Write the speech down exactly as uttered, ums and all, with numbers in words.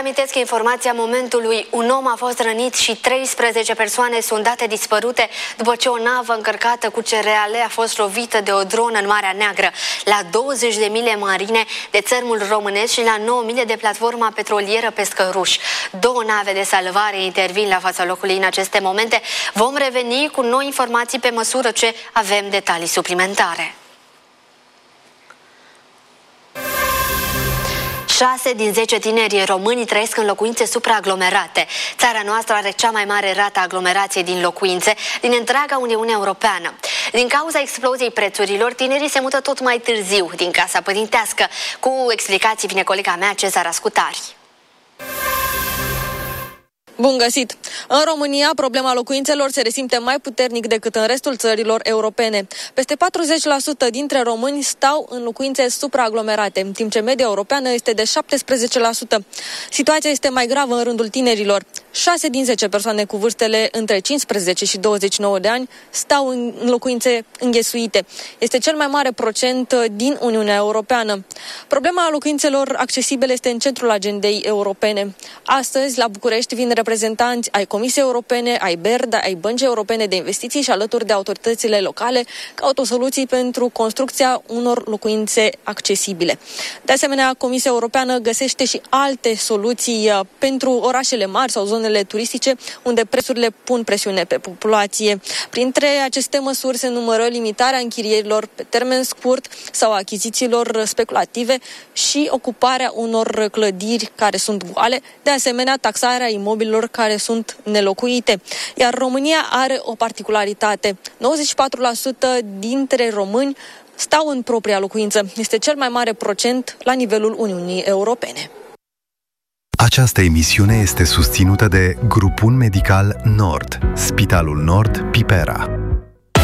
reamintesc informația momentului. Un om a fost rănit și treisprezece persoane sunt date dispărute după ce o navă încărcată cu cereale a fost lovită de o dronă în Marea Neagră, la douăzeci de mile marine de țărmul românesc și la nouă mile de platforma petrolieră Pescăruș. Două nave de salvare intervin la fața locului în aceste momente. Vom reveni cu noi informații pe măsură ce avem detalii suplimentare. șase din zece tineri români trăiesc în locuințe supraaglomerate. Țara noastră are cea mai mare rată a aglomerației din locuințe din întreaga Uniune Europeană. Din cauza exploziei prețurilor, tinerii se mută tot mai târziu din casa părintească. Cu explicații vine colega mea, Cezara Scutari. Bun găsit! În România, problema locuințelor se resimte mai puternic decât în restul țărilor europene. Peste patruzeci la sută dintre români stau în locuințe supraaglomerate, în timp ce media europeană este de șaptesprezece la sută. Situația este mai gravă în rândul tinerilor. șase din zece persoane cu vârstele între cincisprezece și douăzeci și nouă de ani stau în locuințe înghesuite. Este cel mai mare procent din Uniunea Europeană. Problema locuințelor accesibile este în centrul agendei europene. Astăzi, la București, vin reprezentanți ai Comisiei Europene, ai B E R D, ai Băncii Europene de Investiții și alături de autoritățile locale caută soluții pentru construcția unor locuințe accesibile. De asemenea, Comisia Europeană găsește și alte soluții pentru orașele mari sau zonele turistice, unde prețurile pun presiune pe populație. Printre aceste măsuri se numără limitarea închirierilor pe termen scurt sau achizițiilor speculative și ocuparea unor clădiri care sunt goale, de asemenea taxarea imobililor care sunt nelocuite. Iar România are o particularitate. nouăzeci și patru la sută dintre români stau în propria locuință. Este cel mai mare procent la nivelul Uniunii Europene. Această emisiune este susținută de Grupul Medical Nord, Spitalul Nord Pipera.